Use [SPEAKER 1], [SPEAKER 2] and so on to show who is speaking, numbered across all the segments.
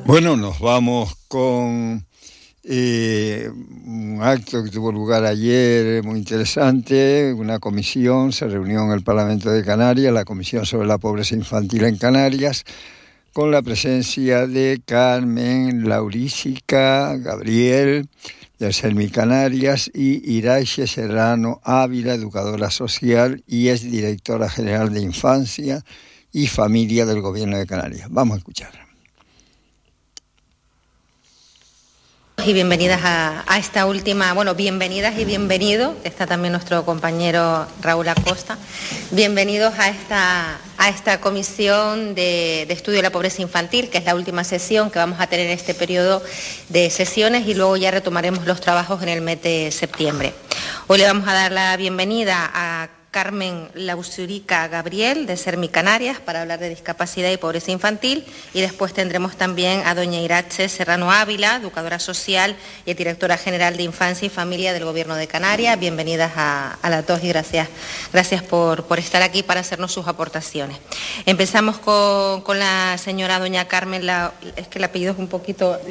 [SPEAKER 1] Bueno, nos vamos con un acto que tuvo lugar ayer muy interesante. Una comisión se reunió en el Parlamento de Canarias, la Comisión sobre la Pobreza Infantil en Canarias, con la presencia de Carmen Laurísica Gabriel, de Sermi Canarias, y Irache Serrano Ávila, educadora social y es directora general de Infancia y Familia del Gobierno de Canarias. Vamos a escuchar.
[SPEAKER 2] Y bienvenidas a esta última, bienvenidas y bienvenido, está también nuestro compañero Raúl Acosta, bienvenidos a esta comisión de estudio de la pobreza infantil, que es la última sesión que vamos a tener en este periodo de sesiones y luego ya retomaremos los trabajos en el mes de septiembre. Hoy le vamos a dar la bienvenida a Carmen Laurísica Gabriel, de Sermi Canarias, para hablar de discapacidad y pobreza infantil, y después tendremos también a doña Irache Serrano Ávila, educadora social y directora general de Infancia y Familia del Gobierno de Canarias. Bienvenidas a las dos y gracias por estar aquí para hacernos sus aportaciones. Empezamos con la señora doña Carmen, es que el apellido es un poquito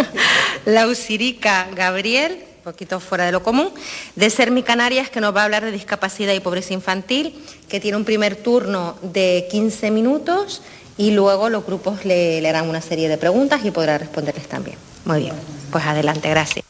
[SPEAKER 2] Laurísica Gabriel, un poquito fuera de lo común, de Sermi Canarias, que nos va a hablar de discapacidad y pobreza infantil, que tiene un primer turno de 15 minutos y luego los grupos le harán una serie de preguntas y podrá responderles también. Muy bien, pues adelante, gracias.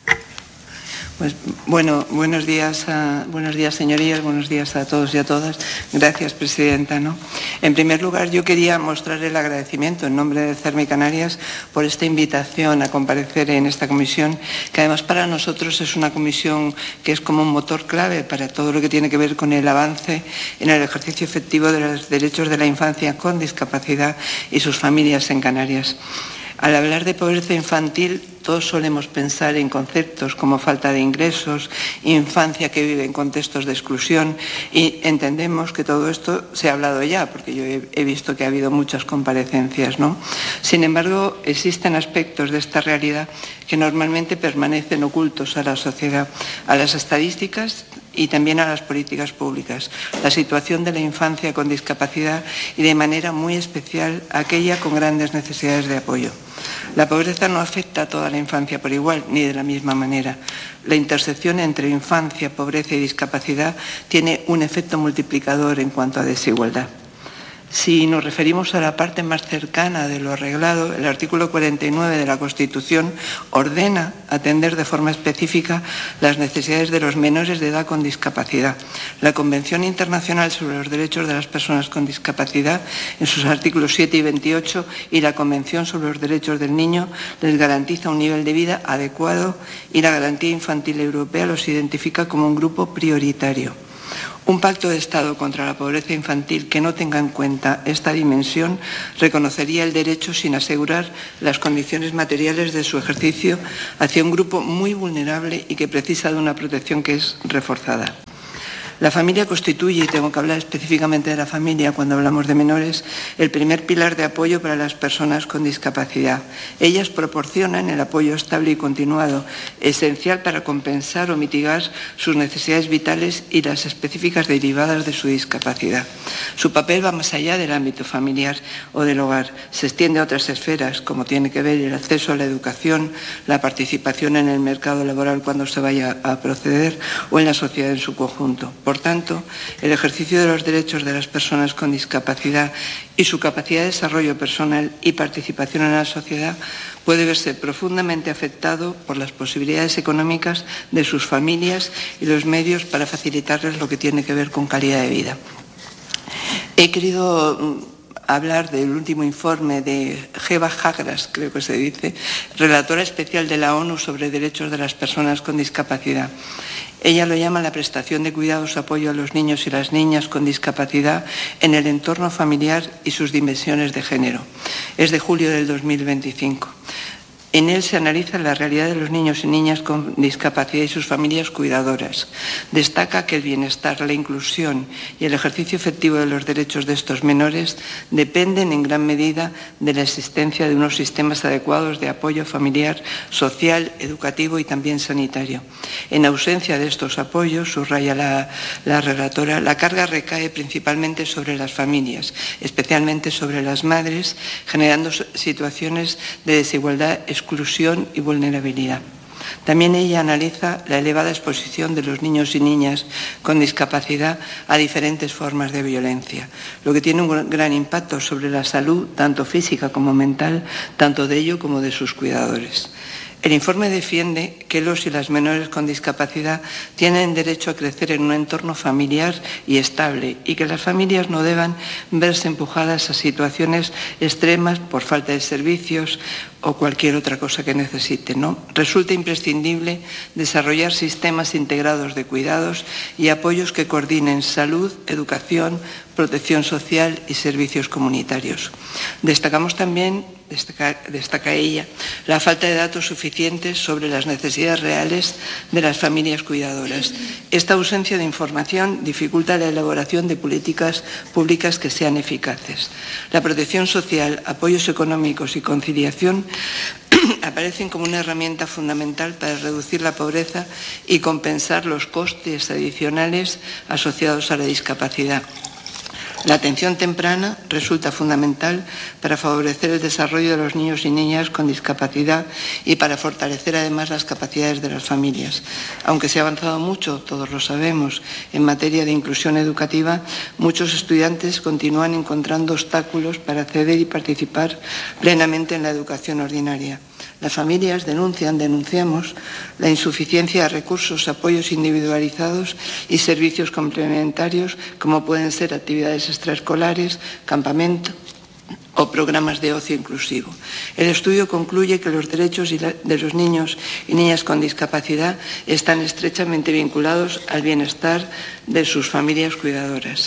[SPEAKER 3] Pues bueno, buenos días señorías, buenos días a todos y a todas. Gracias, presidenta. En primer lugar, yo quería mostrar el agradecimiento en nombre de Sermi Canarias por esta invitación a comparecer en esta comisión, que además para nosotros es una comisión que es como un motor clave para todo lo que tiene que ver con el avance en el ejercicio efectivo de los derechos de la infancia con discapacidad y sus familias en Canarias. Al hablar de pobreza infantil, todos solemos pensar en conceptos como falta de ingresos, infancia que vive en contextos de exclusión, y entendemos que todo esto se ha hablado ya, porque yo he visto que ha habido muchas comparecencias, ¿no? Sin embargo, existen aspectos de esta realidad que normalmente permanecen ocultos a la sociedad, a las estadísticas y también a las políticas públicas. La situación de la infancia con discapacidad y de manera muy especial aquella con grandes necesidades de apoyo. La pobreza no afecta a toda la infancia por igual, ni de la misma manera. La intersección entre infancia, pobreza y discapacidad tiene un efecto multiplicador en cuanto a desigualdad. Si nos referimos a la parte más cercana de lo arreglado, el artículo 49 de la Constitución ordena atender de forma específica las necesidades de los menores de edad con discapacidad. La Convención Internacional sobre los Derechos de las Personas con Discapacidad, en sus artículos 7 y 28, y la Convención sobre los Derechos del Niño les garantiza un nivel de vida adecuado, y la Garantía Infantil Europea los identifica como un grupo prioritario. Un pacto de Estado contra la pobreza infantil que no tenga en cuenta esta dimensión reconocería el derecho sin asegurar las condiciones materiales de su ejercicio hacia un grupo muy vulnerable y que precisa de una protección que es reforzada. La familia constituye, y tengo que hablar específicamente de la familia cuando hablamos de menores, el primer pilar de apoyo para las personas con discapacidad. Ellas proporcionan el apoyo estable y continuado, esencial para compensar o mitigar sus necesidades vitales y las específicas derivadas de su discapacidad. Su papel va más allá del ámbito familiar o del hogar, se extiende a otras esferas, como tiene que ver el acceso a la educación, la participación en el mercado laboral cuando se vaya a proceder, o en la sociedad en su conjunto. Por tanto, el ejercicio de los derechos de las personas con discapacidad y su capacidad de desarrollo personal y participación en la sociedad puede verse profundamente afectado por las posibilidades económicas de sus familias y los medios para facilitarles lo que tiene que ver con calidad de vida. He querido hablar del último informe de Heba Hagras, creo que se dice, relatora especial de la ONU sobre derechos de las personas con discapacidad. Ella lo llama la prestación de cuidados, apoyo a los niños y las niñas con discapacidad en el entorno familiar y sus dimensiones de género. Es de julio del 2025. En él se analiza la realidad de los niños y niñas con discapacidad y sus familias cuidadoras. Destaca que el bienestar, la inclusión y el ejercicio efectivo de los derechos de estos menores dependen en gran medida de la existencia de unos sistemas adecuados de apoyo familiar, social, educativo y también sanitario. En ausencia de estos apoyos, subraya la relatora, la carga recae principalmente sobre las familias, especialmente sobre las madres, generando situaciones de desigualdad, exclusión y vulnerabilidad. También ella analiza la elevada exposición de los niños y niñas con discapacidad a diferentes formas de violencia, lo que tiene un gran impacto sobre la salud, tanto física como mental, tanto de ellos como de sus cuidadores. El informe defiende que los y las menores con discapacidad tienen derecho a crecer en un entorno familiar y estable y que las familias no deban verse empujadas a situaciones extremas por falta de servicios o cualquier otra cosa que necesiten, ¿no? Resulta imprescindible desarrollar sistemas integrados de cuidados y apoyos que coordinen salud, educación, protección social y servicios comunitarios. Destacamos también, destaca ella, la falta de datos suficientes sobre las necesidades reales de las familias cuidadoras. Esta ausencia de información dificulta la elaboración de políticas públicas que sean eficaces. La protección social, apoyos económicos y conciliación aparecen como una herramienta fundamental para reducir la pobreza y compensar los costes adicionales asociados a la discapacidad. La atención temprana resulta fundamental para favorecer el desarrollo de los niños y niñas con discapacidad y para fortalecer además las capacidades de las familias. Aunque se ha avanzado mucho, todos lo sabemos, en materia de inclusión educativa, muchos estudiantes continúan encontrando obstáculos para acceder y participar plenamente en la educación ordinaria. Las familias denunciamos la insuficiencia de recursos, apoyos individualizados y servicios complementarios, como pueden ser actividades extraescolares, campamentos o programas de ocio inclusivo. El estudio concluye que los derechos de los niños y niñas con discapacidad están estrechamente vinculados al bienestar de sus familias cuidadoras.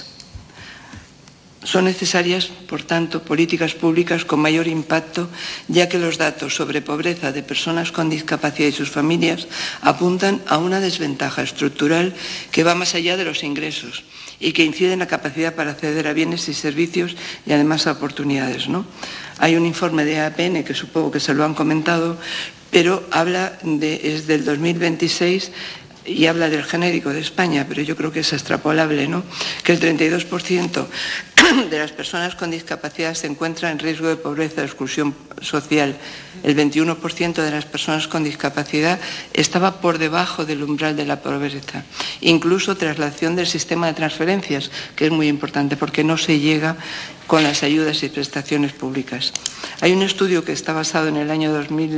[SPEAKER 3] Son necesarias, por tanto, políticas públicas con mayor impacto, ya que los datos sobre pobreza de personas con discapacidad y sus familias apuntan a una desventaja estructural que va más allá de los ingresos y que incide en la capacidad para acceder a bienes y servicios y además a oportunidades, ¿no? Hay un informe de APN que supongo que se lo han comentado, pero es del 2026 y habla del genérico de España, pero yo creo que es extrapolable, ¿no? Que el 32% de las personas con discapacidad se encuentra en riesgo de pobreza o exclusión social. El 21% de las personas con discapacidad estaba por debajo del umbral de la pobreza. Incluso traslación del sistema de transferencias, que es muy importante porque no se llega con las ayudas y prestaciones públicas. Hay un estudio que está basado en el año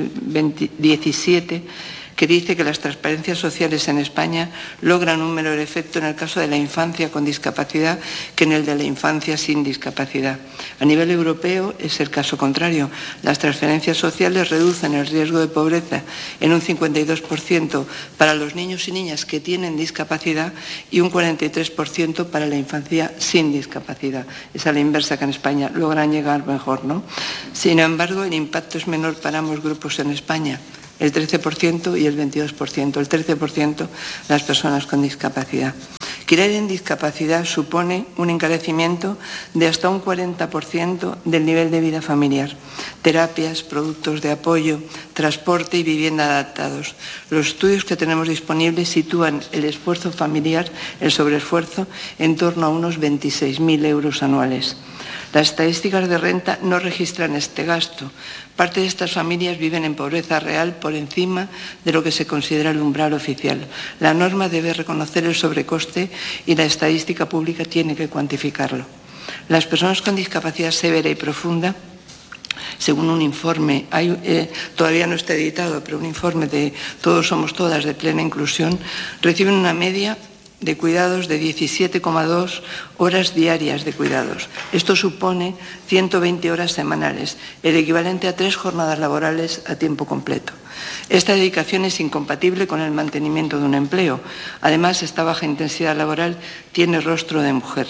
[SPEAKER 3] 2017 que dice que las transparencias sociales en España logran un menor efecto en el caso de la infancia con discapacidad que en el de la infancia sin discapacidad. A nivel europeo es el caso contrario. Las transferencias sociales reducen el riesgo de pobreza en un 52% para los niños y niñas que tienen discapacidad y un 43% para la infancia sin discapacidad. Es a la inversa que en España logran llegar mejor, ¿no? Sin embargo, el impacto es menor para ambos grupos en España. El 13% y el 22%, el 13% las personas con discapacidad. Creer en discapacidad supone un encarecimiento de hasta un 40% del nivel de vida familiar. Terapias, productos de apoyo, transporte y vivienda adaptados. Los estudios que tenemos disponibles sitúan el esfuerzo familiar, el sobreesfuerzo, en torno a unos 26.000 euros anuales. Las estadísticas de renta no registran este gasto. Parte de estas familias viven en pobreza real por encima de lo que se considera el umbral oficial. La norma debe reconocer el sobrecoste y la estadística pública tiene que cuantificarlo. Las personas con discapacidad severa y profunda, según un informe, todavía no está editado, pero un informe de Todos Somos Todas de Plena Inclusión, reciben una media de cuidados de 17,2 horas diarias de cuidados. Esto supone 120 horas semanales, el equivalente a 3 jornadas laborales a tiempo completo. Esta dedicación es incompatible con el mantenimiento de un empleo. Además, esta baja intensidad laboral tiene rostro de mujer.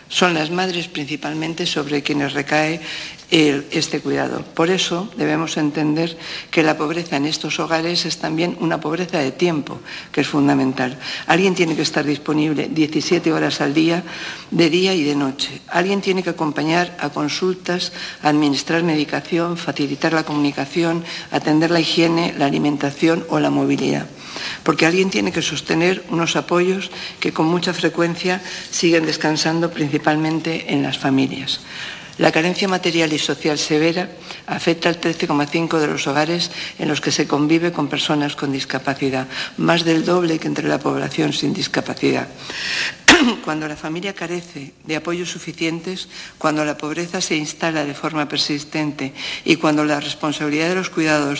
[SPEAKER 3] Son las madres principalmente sobre quienes recae este cuidado. Por eso debemos entender que la pobreza en estos hogares es también una pobreza de tiempo, que es fundamental. Alguien tiene que estar disponible 17 horas al día, de día y de noche. Alguien tiene que acompañar a consultas, administrar medicación, facilitar la comunicación, atender la higiene, la alimentación o la movilidad. Porque alguien tiene que sostener unos apoyos que con mucha frecuencia siguen descansando principalmente en las familias. La carencia material y social severa afecta al 13,5% de los hogares en los que se convive con personas con discapacidad, más del doble que entre la población sin discapacidad. Cuando la familia carece de apoyos suficientes, cuando la pobreza se instala de forma persistente y cuando la responsabilidad de los cuidados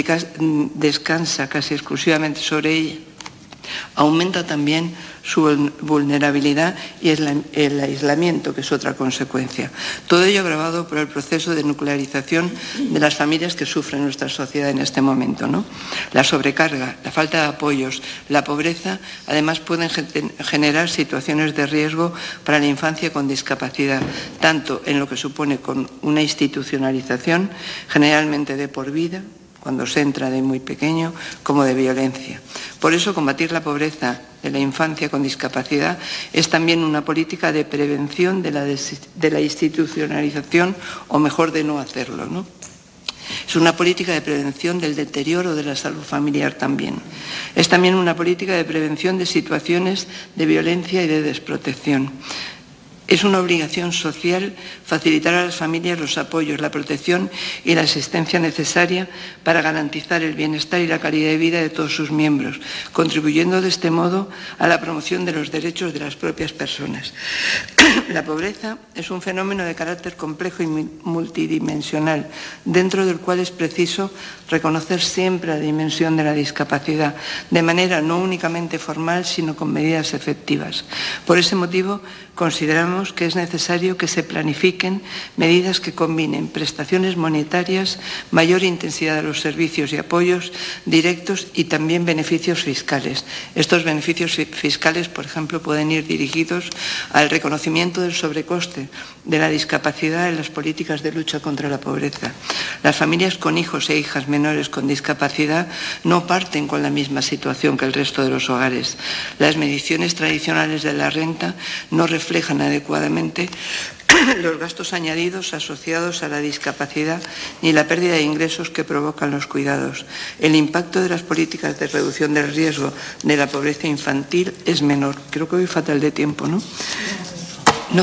[SPEAKER 3] descansa casi exclusivamente sobre ella, aumenta también su vulnerabilidad y el aislamiento, que es otra consecuencia. Todo ello agravado por el proceso de nuclearización de las familias que sufre nuestra sociedad en este momento, ¿no? La sobrecarga, la falta de apoyos, la pobreza, además pueden generar situaciones de riesgo para la infancia con discapacidad, tanto en lo que supone con una institucionalización, generalmente de por vida, cuando se entra de muy pequeño, como de violencia. Por eso, combatir la pobreza de la infancia con discapacidad es también una política de prevención de la institucionalización, o mejor, de no hacerlo, ¿no? Es una política de prevención del deterioro de la salud familiar también. Es también una política de prevención de situaciones de violencia y de desprotección. Es una obligación social facilitar a las familias los apoyos, la protección y la asistencia necesaria para garantizar el bienestar y la calidad de vida de todos sus miembros, contribuyendo de este modo a la promoción de los derechos de las propias personas. La pobreza es un fenómeno de carácter complejo y multidimensional, dentro del cual es preciso reconocer siempre la dimensión de la discapacidad, de manera no únicamente formal, sino con medidas efectivas. Por ese motivo, consideramos que es necesario que se planifiquen medidas que combinen prestaciones monetarias, mayor intensidad de los servicios y apoyos directos y también beneficios fiscales. Estos beneficios fiscales, por ejemplo, pueden ir dirigidos al reconocimiento del sobrecoste de la discapacidad en las políticas de lucha contra la pobreza. Las familias con hijos e hijas menores con discapacidad no parten con la misma situación que el resto de los hogares. Las mediciones tradicionales de la renta no reflejan adecuadamente los gastos añadidos asociados a la discapacidad ni la pérdida de ingresos que provocan los cuidados. El impacto de las políticas de reducción del riesgo de la pobreza infantil es menor. Creo que voy fatal de tiempo, ¿no? No.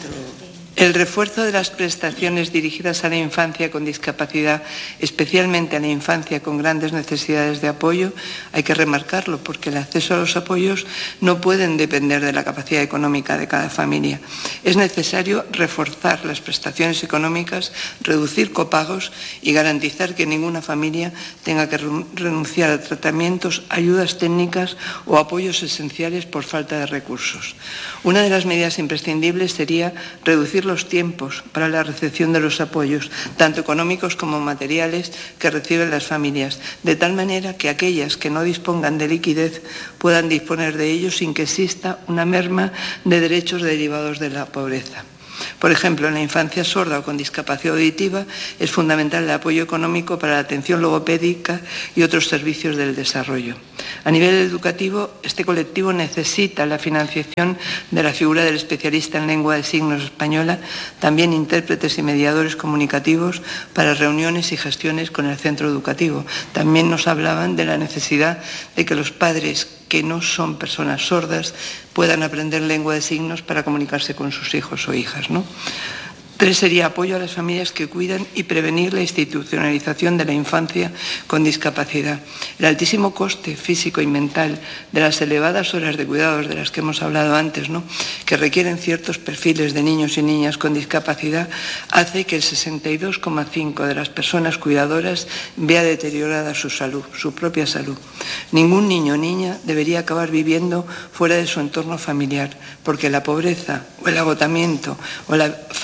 [SPEAKER 3] El refuerzo de las prestaciones dirigidas a la infancia con discapacidad, especialmente a la infancia con grandes necesidades de apoyo, hay que remarcarlo porque el acceso a los apoyos no pueden depender de la capacidad económica de cada familia. Es necesario reforzar las prestaciones económicas, reducir copagos y garantizar que ninguna familia tenga que renunciar a tratamientos, ayudas técnicas o apoyos esenciales por falta de recursos. Una de las medidas imprescindibles sería reducir los tiempos para la recepción de los apoyos, tanto económicos como materiales, que reciben las familias, de tal manera que aquellas que no dispongan de liquidez puedan disponer de ellos sin que exista una merma de derechos derivados de la pobreza. Por ejemplo, en la infancia sorda o con discapacidad auditiva es fundamental el apoyo económico para la atención logopédica y otros servicios del desarrollo. A nivel educativo, este colectivo necesita la financiación de la figura del especialista en lengua de signos española, también intérpretes y mediadores comunicativos para reuniones y gestiones con el centro educativo. También nos hablaban de la necesidad de que los padres que no son personas sordas puedan aprender lengua de signos para comunicarse con sus hijos o hijas, ¿no? 3 sería apoyo a las familias que cuidan y prevenir la institucionalización de la infancia con discapacidad. El altísimo coste físico y mental de las elevadas horas de cuidados de las que hemos hablado antes, ¿no?, que requieren ciertos perfiles de niños y niñas con discapacidad, hace que el 62,5% de las personas cuidadoras vea deteriorada su salud, su propia salud. Ningún niño o niña debería acabar viviendo fuera de su entorno familiar, porque la pobreza o el agotamiento o la falta de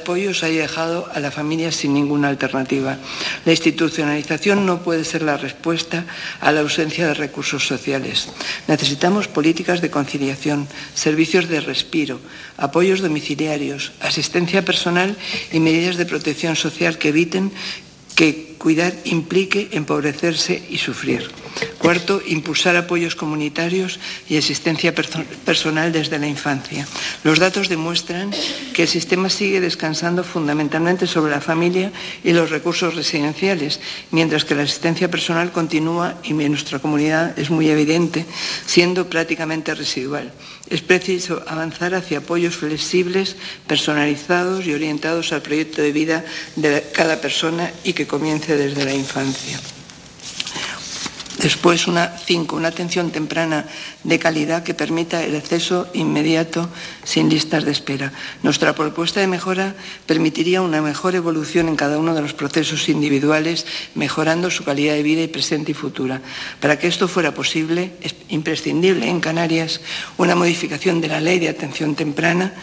[SPEAKER 3] apoyo se haya dejado a la familia sin ninguna alternativa. La institucionalización no puede ser la respuesta a la ausencia de recursos sociales. Necesitamos políticas de conciliación, servicios de respiro, apoyos domiciliarios, asistencia personal y medidas de protección social que eviten que cuidar implique empobrecerse y sufrir. Cuarto, impulsar apoyos comunitarios y asistencia personal desde la infancia. Los datos demuestran que el sistema sigue descansando fundamentalmente sobre la familia y los recursos residenciales, mientras que la asistencia personal continúa, y en nuestra comunidad es muy evidente, siendo prácticamente residual. Es preciso avanzar hacia apoyos flexibles, personalizados y orientados al proyecto de vida de cada persona y que comience desde la infancia. Después, una atención temprana de calidad que permita el acceso inmediato sin listas de espera. Nuestra propuesta de mejora permitiría una mejor evolución en cada uno de los procesos individuales, mejorando su calidad de vida y presente y futura. Para que esto fuera posible, es imprescindible en Canarias una modificación de la Ley de Atención Temprana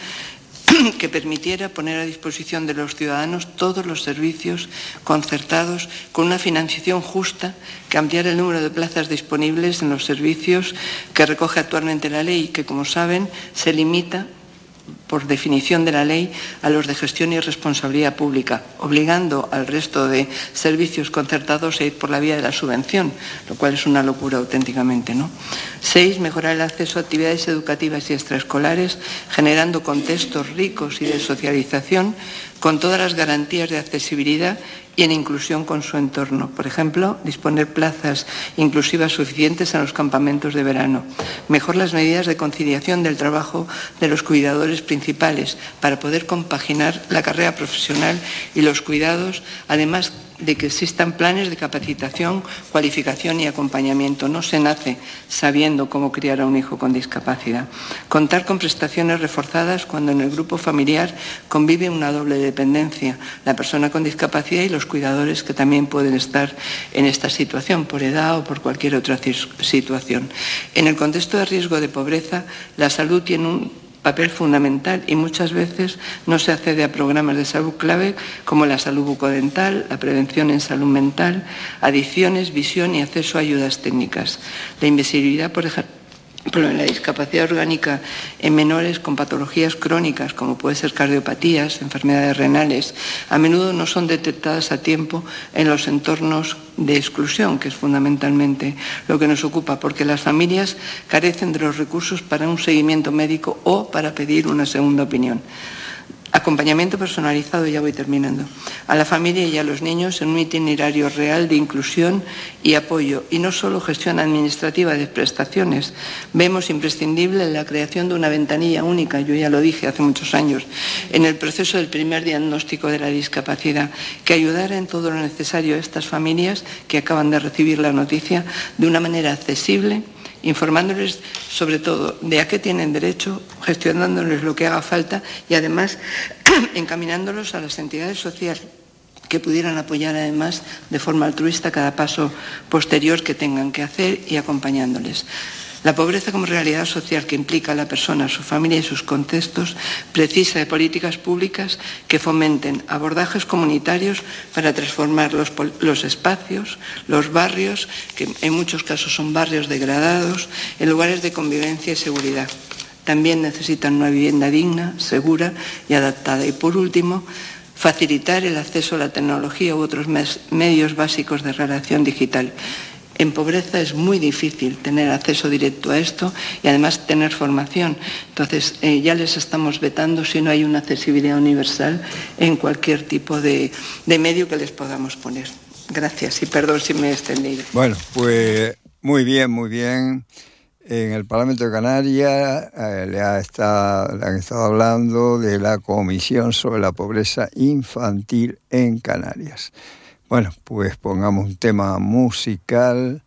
[SPEAKER 3] que permitiera poner a disposición de los ciudadanos todos los servicios concertados con una financiación justa, que ampliara el número de plazas disponibles en los servicios que recoge actualmente la ley y que, como saben, se limita por definición de la ley a los de gestión y responsabilidad pública, obligando al resto de servicios concertados a ir por la vía de la subvención, lo cual es una locura auténticamente, ¿no? 6. Mejorar el acceso a actividades educativas y extraescolares, generando contextos ricos y de socialización con todas las garantías de accesibilidad y en inclusión con su entorno. Por ejemplo, disponer plazas inclusivas suficientes en los campamentos de verano. Mejor las medidas de conciliación del trabajo de los cuidadores principales para poder compaginar la carrera profesional y los cuidados, además de que existan planes de capacitación, cualificación y acompañamiento. No se nace sabiendo cómo criar a un hijo con discapacidad. Contar con prestaciones reforzadas cuando en el grupo familiar convive una doble dependencia, la persona con discapacidad y los cuidadores que también pueden estar en esta situación, por edad o por cualquier otra situación. En el contexto de riesgo de pobreza, la salud tiene un papel fundamental y muchas veces no se accede a programas de salud clave como la salud bucodental, la prevención en salud mental, adicciones, visión y acceso a ayudas técnicas. La invisibilidad, por ejemplo, en la discapacidad orgánica en menores con patologías crónicas, como puede ser cardiopatías, enfermedades renales, a menudo no son detectadas a tiempo en los entornos de exclusión, que es fundamentalmente lo que nos ocupa, porque las familias carecen de los recursos para un seguimiento médico o para pedir una segunda opinión. Acompañamiento personalizado, ya voy terminando, a la familia y a los niños en un itinerario real de inclusión y apoyo, y no solo gestión administrativa de prestaciones. Vemos imprescindible la creación de una ventanilla única, yo ya lo dije hace muchos años, en el proceso del primer diagnóstico de la discapacidad, que ayudara en todo lo necesario a estas familias que acaban de recibir la noticia de una manera accesible, informándoles sobre todo de a qué tienen derecho, gestionándoles lo que haga falta y además encaminándolos a las entidades sociales que pudieran apoyar además de forma altruista cada paso posterior que tengan que hacer y acompañándoles. La pobreza como realidad social que implica a la persona, a su familia y sus contextos precisa de políticas públicas que fomenten abordajes comunitarios para transformar los espacios, los barrios, que en muchos casos son barrios degradados, en lugares de convivencia y seguridad. También necesitan una vivienda digna, segura y adaptada. Y por último, facilitar el acceso a la tecnología u otros medios básicos de relación digital. En pobreza es muy difícil tener acceso directo a esto y además tener formación. Entonces, ya les estamos vetando si no hay una accesibilidad universal en cualquier tipo de medio que les podamos poner. Gracias y perdón si me he extendido.
[SPEAKER 1] Bueno, pues muy bien, muy bien. En el Parlamento de Canarias le han estado hablando de la Comisión sobre la Pobreza Infantil en Canarias. Bueno, pues pongamos un tema musical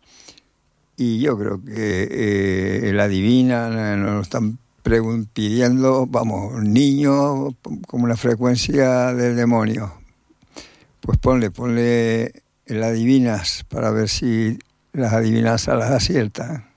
[SPEAKER 1] y yo creo que la Divina nos están pidiendo, vamos, niño como una frecuencia del demonio. Pues ponle las divinas para ver si las adivinanzas las aciertan.